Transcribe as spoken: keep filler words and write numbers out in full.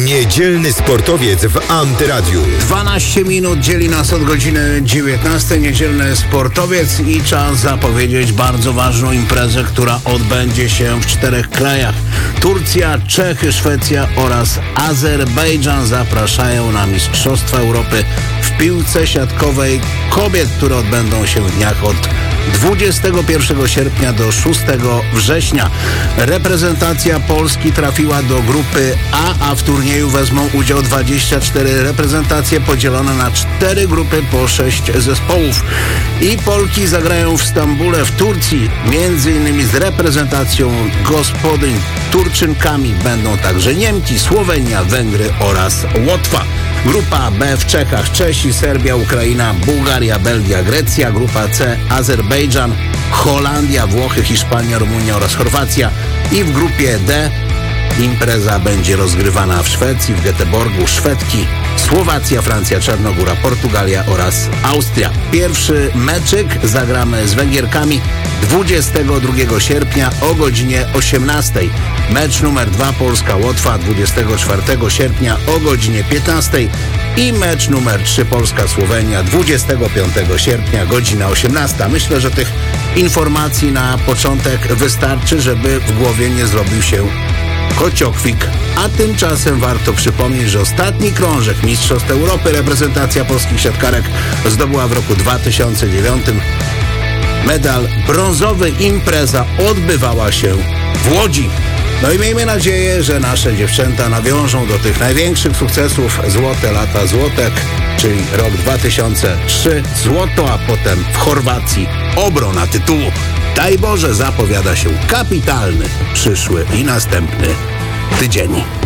Niedzielny sportowiec w Antyradiu. dwanaście minut dzieli nas od godziny dziewiętnastej. Niedzielny sportowiec i czas zapowiedzieć bardzo ważną imprezę, która odbędzie się w czterech krajach. Turcja, Czechy, Szwecja oraz Azerbejdżan zapraszają na Mistrzostwa Europy w piłce siatkowej kobiet, które odbędą się w dniach od dwudziestego pierwszego sierpnia do szóstego września. Reprezentacja Polski trafiła do grupy A, a w turnieju wezmą udział dwadzieścia cztery reprezentacje podzielone na cztery grupy po sześć zespołów. I Polki zagrają w Stambule w Turcji. Między innymi z reprezentacją gospodyń Turczynkami będą także Niemki, Słowenia, Węgry oraz Łotwa. Grupa B w Czechach Czesi, Serbia, Ukraina, Bułgaria, Belgia, Grecja. Grupa C Azerbejdżan, Holandia, Włochy, Hiszpania, Rumunia oraz Chorwacja. I w grupie D impreza będzie rozgrywana w Szwecji, w Göteborgu Szwedki, Słowacja, Francja, Czarnogóra, Portugalia oraz Austria. Pierwszy meczyk zagramy z Węgierkami dwudziestego drugiego sierpnia o godzinie osiemnastej. Mecz numer dwa Polska-Łotwa dwudziestego czwartego sierpnia o godzinie piętnastej i mecz numer trzy Polska-Słowenia dwudziestego piątego sierpnia godzina osiemnasta. Myślę, że tych informacji na początek wystarczy, żeby w głowie nie zrobił się kociokwik. A tymczasem warto przypomnieć, że ostatni krążek Mistrzostw Europy reprezentacja polskich siatkarek zdobyła w roku dwa tysiące dziewiątym. Medal brązowy. Impreza odbywała się w Łodzi. No i miejmy nadzieję, że nasze dziewczęta nawiążą do tych największych sukcesów. Złote lata złotek, czyli rok dwa tysiące trzeci, złoto, a potem w Chorwacji obrona tytułu. Daj Boże, zapowiada się kapitalny przyszły i następny tydzień.